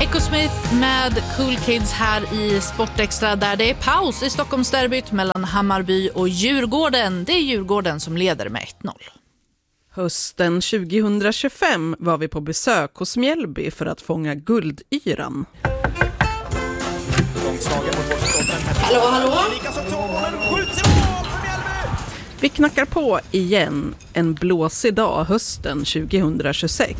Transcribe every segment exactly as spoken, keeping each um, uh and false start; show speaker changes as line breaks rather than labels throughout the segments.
Nico Smith med Cool Kids här i Sportextra, där det är paus i Stockholmsderbyt mellan Hammarby och Djurgården. Det är Djurgården som leder med ett noll.
Hösten tjugohundratjugofem var vi på besök hos Mjällby för att fånga guldyran.
Hallå, hallå!
Vi knackar på igen en blåsig dag hösten tjugohundratjugosex.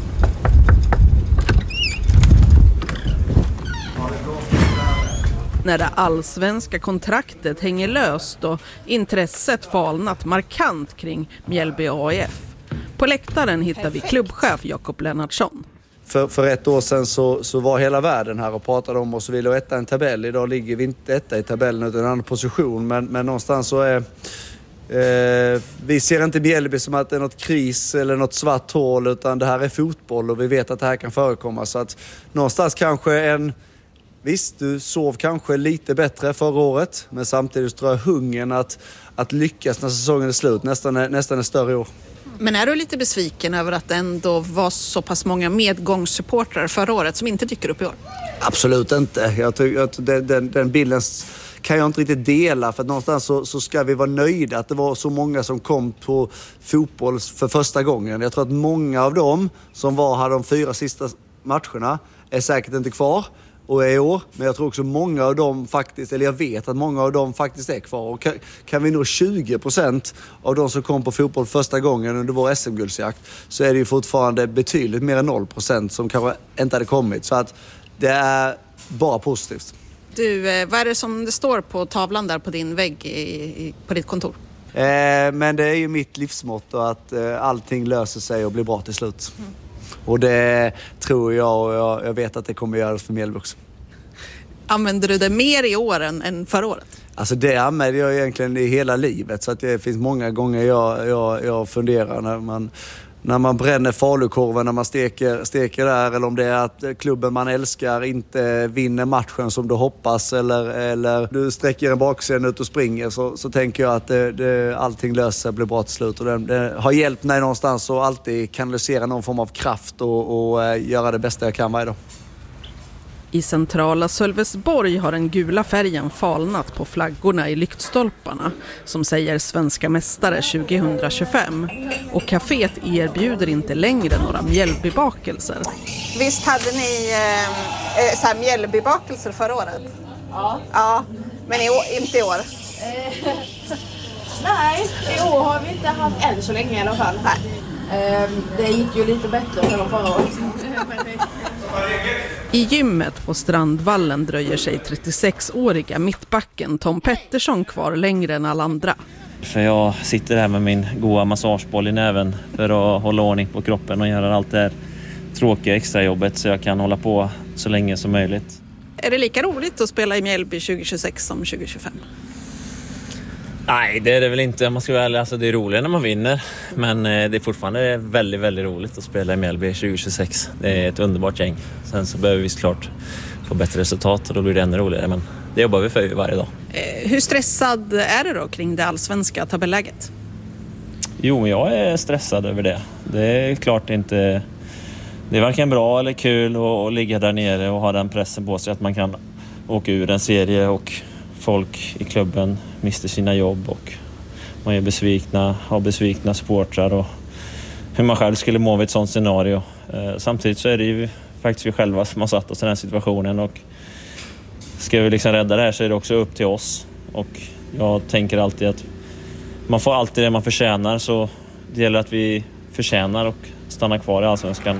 När det allsvenska kontraktet hänger löst och intresset falnat markant kring Mjällby A I F. På läktaren hittar vi klubbchef Jakob Lennartsson.
För, för ett år sedan så, så var hela världen här och pratade om oss och ville etta en tabell. Idag ligger vi inte etta i tabellen utan en annan position. Men, men någonstans så är... Eh, vi ser inte Mjällby som att det är något kris eller något svart hål, utan det här är fotboll och vi vet att det här kan förekomma. Så att någonstans kanske en... Visst, du sov kanske lite bättre förra året, men samtidigt tror jag hungern att, att lyckas när säsongen är slut nästan är, nästan är större i år.
Men är du lite besviken över att det ändå var så pass många medgångssupportrar förra året som inte dyker upp i år?
Absolut inte. Jag tycker att den, den, den bilden kan jag inte riktigt dela, för att någonstans så, så ska vi vara nöjda att det var så många som kom på fotboll för första gången. Jag tror att många av dem som var här de fyra sista matcherna är säkert inte kvar och är i år, men jag tror också många av dem faktiskt, eller jag vet att många av dem faktiskt är kvar. Och kan, kan vi nå tjugo procent av de som kom på fotboll första gången under vår S M-guldsjakt, så är det ju fortfarande betydligt mer än noll procent som kanske inte hade kommit. Så att det är bara positivt.
Du, vad är det som det står på tavlan där på din vägg i, i, på ditt kontor?
Eh, men det är ju mitt livsmotto att eh, allting löser sig och blir bra till slut. Mm. Och det tror jag, och jag, jag vet att det kommer att göra för Mjällby också.
Använder du det mer i år än, än förra året?
Alltså det använder jag egentligen i hela livet. Så att det finns många gånger jag, jag, jag funderar när man, när man bränner falukorven, när man steker, steker där. Eller om det är att klubben man älskar inte vinner matchen som du hoppas. Eller, eller du sträcker en bakscen ut och springer. Så, så tänker jag att det, det, allting löser blir bra till slut. Och det, det har hjälpt mig någonstans att alltid kanalisera någon form av kraft. Och, och göra det bästa jag kan varje dag.
I centrala Sölvesborg har den gula färgen falnat på flaggorna i lyktstolparna som säger svenska mästare tjugohundratjugofem. Och kaféet erbjuder inte längre några Mjällbybakelser.
Visst hade ni eh, så här Mjällbybakelser förra året?
Ja.
Ja, men i år, inte i år?
Nej, i år har vi inte haft än så länge i alla fall.
Nej.
Eh, det gick ju lite bättre än förra året.
I gymmet på Strandvallen dröjer sig trettiosexåriga mittbacken Tom Pettersson kvar längre än alla andra.
För jag sitter här med min goda massageboll i näven för att hålla ordning på kroppen och göra allt det här tråkiga extrajobbet så jag kan hålla på så länge som möjligt.
Är det lika roligt att spela i Mjällby tjugohundratjugosex som tjugohundratjugofem?
Nej, det är det väl inte. Man ska väl, alltså det är roligt när man vinner. Men det är fortfarande väldigt, väldigt roligt att spela i Mjällby tjugohundratjugosex. Det är ett underbart gäng. Sen så behöver vi såklart få bättre resultat och då blir det ännu roligare. Men det jobbar vi för varje dag.
Hur stressad är det då kring det allsvenska tabelläget?
Jo, jag är stressad över det. Det är klart inte... Det är varken bra eller kul att ligga där nere och ha den pressen på sig att man kan åka ur en serie och folk i klubben mister sina jobb och man är besvikna, har besvikna supportrar och hur man själv skulle må vid ett sånt scenario. Samtidigt så är det ju faktiskt vi själva som har satt oss i den här situationen och ska vi liksom rädda det här så är det också upp till oss. Och jag tänker alltid att man får alltid det man förtjänar, så det gäller att vi förtjänar och stannar kvar i allsvenskan.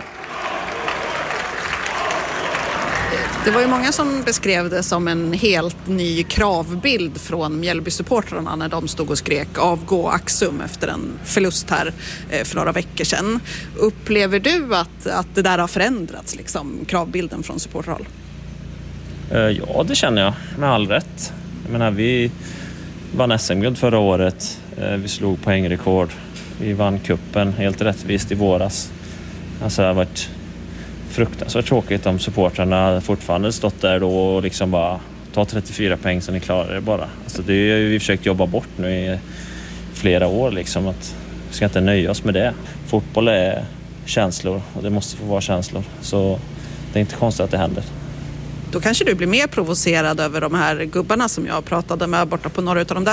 Det var ju många som beskrev det som en helt ny kravbild från Mjällby-supportrarna när de stod och skrek avgå Axum efter en förlust här för några veckor sedan. Upplever du att, att det där har förändrats, liksom, kravbilden från supporterhåll?
Ja, det känner jag med all rätt. Jag menar, vi vann S M-guld förra året. Vi slog poängrekord. Vi vann kuppen helt rättvist i våras. Alltså det har varit fruktansvärt tråkigt om supportrarna fortfarande stått där då och liksom bara ta trettiofyra poäng så ni klarar det bara. Alltså det har vi försökt jobba bort nu i flera år liksom, att vi ska inte nöja oss med det. Fotboll är känslor och det måste få vara känslor. Så det är inte konstigt att det händer.
Då kanske du blir mer provocerad över de här gubbarna som jag pratade med borta på några av de där